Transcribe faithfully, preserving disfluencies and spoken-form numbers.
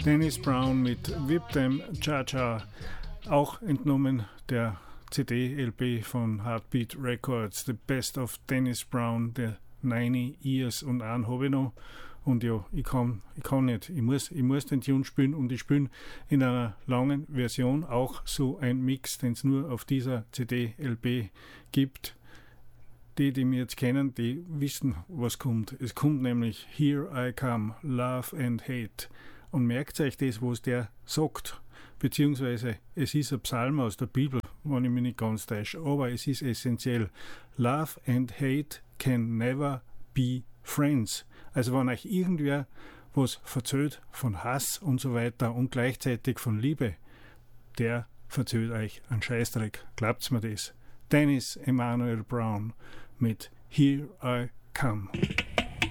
Dennis Brown mit Whip Them Cha-Cha, auch entnommen der C D L P von Heartbeat Records, The Best of Dennis Brown, der neunzig Years, und einen habe ich noch. Und ja, ich kann, ich kann nicht, ich muss, ich muss den Tune spielen, und ich spiele in einer langen Version, auch so ein Mix, den es nur auf dieser C D L P gibt. Die, die mich jetzt kennen, die wissen, was kommt. Es kommt nämlich Here I Come, Love and Hate. Und merkt euch das, was der sagt. Beziehungsweise es ist ein Psalm aus der Bibel, wenn ich mich nicht ganz täusche. Aber es ist essentiell. Love and Hate can never be friends. Also wenn euch irgendwer was verzählt von Hass und so weiter und gleichzeitig von Liebe, der verzählt euch einen Scheißdreck. Glaubt's mir das? Dennis Emmanuel Brown mit Here I Come.